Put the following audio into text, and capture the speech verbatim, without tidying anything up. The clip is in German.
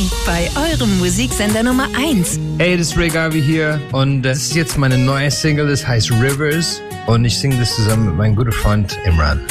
Mai bei eurem Musiksender Nummer eins. Hey, das ist Ray Garvey hier und das ist jetzt meine neue Single, das heißt Rivers und ich singe das zusammen mit meinem guten Freund Imran.